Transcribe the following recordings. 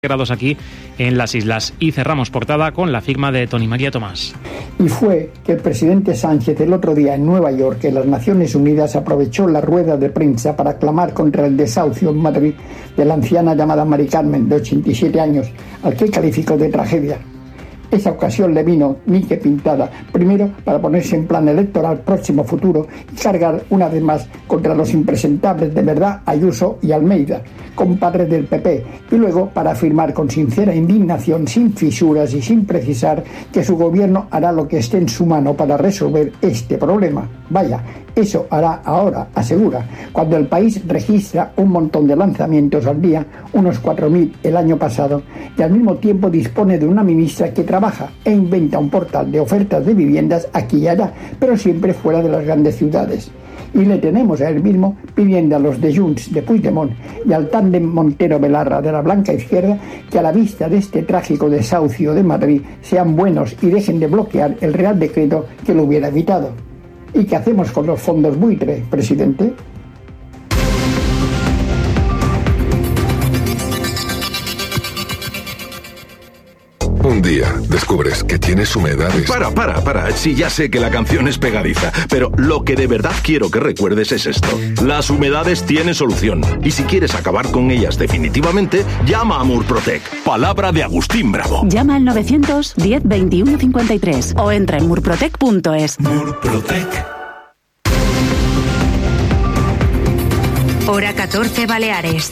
grados aquí en las islas. Y cerramos portada con la firma de Tony María Tomás. Y fue que el presidente Sánchez el otro día en Nueva York, en las Naciones Unidas, aprovechó la rueda de prensa para clamar contra el desahucio en Madrid de la anciana llamada Mari Carmen, de 87 años, al que calificó de tragedia. Esa ocasión le vino ni que pintada, primero para ponerse en plan electoral próximo futuro y cargar una vez más contra los impresentables de Verdad, Ayuso y Almeida, compadres del PP, y luego para afirmar con sincera indignación, sin fisuras y sin precisar, que su gobierno hará lo que esté en su mano para resolver este problema. Vaya, eso hará ahora, asegura, cuando el país registra un montón de lanzamientos al día, unos 4.000 el año pasado, y al mismo tiempo dispone de una ministra que trabaja e inventa un portal de ofertas de viviendas aquí y allá, pero siempre fuera de las grandes ciudades. Y le tenemos a él mismo pidiendo a los de Junts de Puigdemont y al tándem Montero-Belarra de la Blanca Izquierda que a la vista de este trágico desahucio de Madrid sean buenos y dejen de bloquear el Real Decreto que lo hubiera evitado. ¿Y qué hacemos con los fondos buitre, presidente? Un día descubres que tienes humedades. Para. Sí, ya sé que la canción es pegadiza, pero lo que de verdad quiero que recuerdes es esto. Las humedades tienen solución. Y si quieres acabar con ellas definitivamente, llama a Murprotec. Palabra de Agustín Bravo. Llama al 910 21 53 o entra en murprotec.es. Murprotec. Hora 14 Baleares.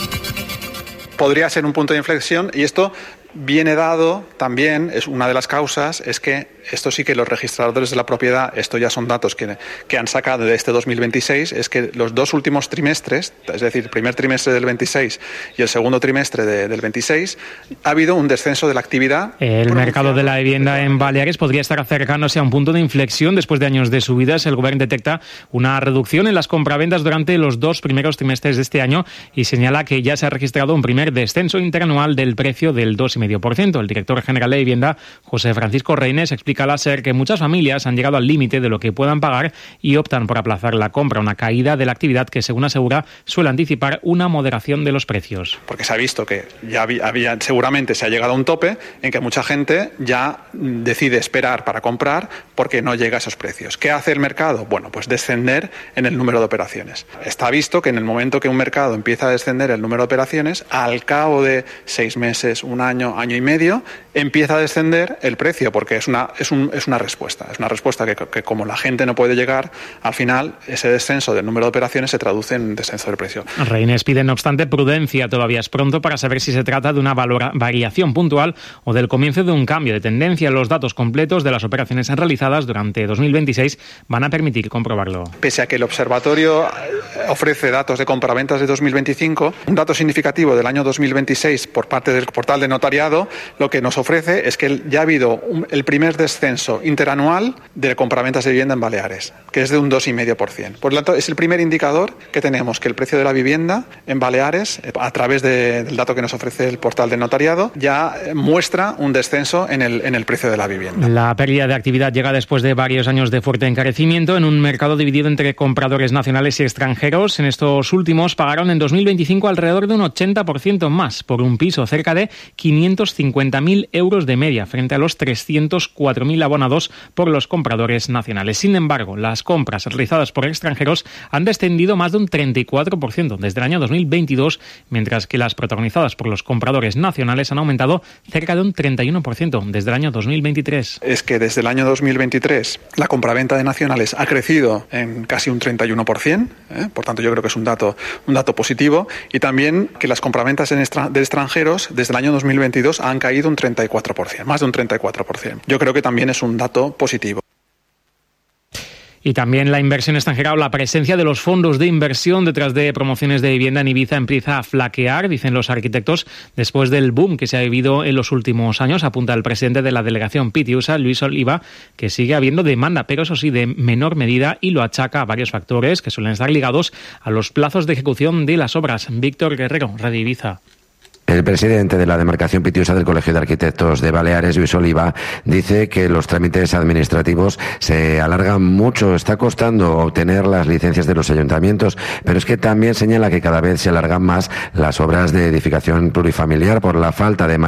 Podría ser un punto de inflexión y esto viene dado también, es una de las causas, es que esto sí que los registradores de la propiedad, esto ya son datos que han sacado de este 2026, es que los dos últimos trimestres, es decir, el primer trimestre del 26 y el segundo trimestre del 26, ha habido un descenso de la actividad. El mercado de la vivienda en Baleares podría estar acercándose a un punto de inflexión después de años de subidas. El Gobierno detecta una reducción en las compraventas durante los dos primeros trimestres de este año y señala que ya se ha registrado un primer descenso interanual del precio del 2,5%. El director general de Vivienda, José Francisco Reynés, explica a la SER que muchas familias han llegado al límite de lo que puedan pagar y optan por aplazar la compra, una caída de la actividad que, según asegura, suele anticipar una moderación de los precios. Porque se ha visto que ya seguramente se ha llegado a un tope en que mucha gente ya decide esperar para comprar porque no llega a esos precios. ¿Qué hace el mercado? Bueno, pues descender en el número de operaciones. Está visto que en el momento que un mercado empieza a descender el número de operaciones, al cabo de 6 meses, un año y medio, empieza a descender el precio, porque es una respuesta. Es una respuesta que como la gente no puede llegar, al final ese descenso del número de operaciones se traduce en descenso del precio. Reynés pide, no obstante, prudencia. Todavía es pronto para saber si se trata de una variación puntual o del comienzo de un cambio de tendencia. Los datos completos de las operaciones realizadas durante 2026 van a permitir comprobarlo. Pese a que el observatorio ofrece datos de compraventas de 2025, un dato significativo del año 2026 por parte del portal de notariado, lo que nos ofrece es que ya ha habido el primer descenso interanual de compraventas de vivienda en Baleares, que es de un 2,5%. Por lo tanto, es el primer indicador que tenemos, que el precio de la vivienda en Baleares, a través del dato que nos ofrece el portal de notariado, ya muestra un descenso en el precio de la vivienda. La pérdida de actividad llega después de varios años de fuerte encarecimiento en un mercado dividido entre compradores nacionales y extranjeros. En estos últimos pagaron en 2025 alrededor de un 80% más por un piso, cerca de 550.000 euros de media, frente a los 304.000 abonados por los compradores nacionales. Sin embargo, las compras realizadas por extranjeros han descendido más de un 34% desde el año 2022, mientras que las protagonizadas por los compradores nacionales han aumentado cerca de un 31% desde el año 2023. Es que desde el año 2023 la compraventa de nacionales ha crecido en casi un 31%, por tanto yo creo que es un dato positivo, y también que las compraventas de extranjeros desde el año 2022 han caído un 34%, más de un 34%. Yo creo que también es un dato positivo. Y también la inversión extranjera o la presencia de los fondos de inversión detrás de promociones de vivienda en Ibiza empieza a flaquear, dicen los arquitectos, después del boom que se ha vivido en los últimos años. Apunta el presidente de la delegación Pitiusa, Luis Oliva, que sigue habiendo demanda, pero eso sí, de menor medida, y lo achaca a varios factores que suelen estar ligados a los plazos de ejecución de las obras. Víctor Guerrero, Radio Ibiza. El presidente de la demarcación Pitiusa del Colegio de Arquitectos de Baleares, Luis Oliva, dice que los trámites administrativos se alargan mucho, está costando obtener las licencias de los ayuntamientos, pero es que también señala que cada vez se alargan más las obras de edificación plurifamiliar por la falta de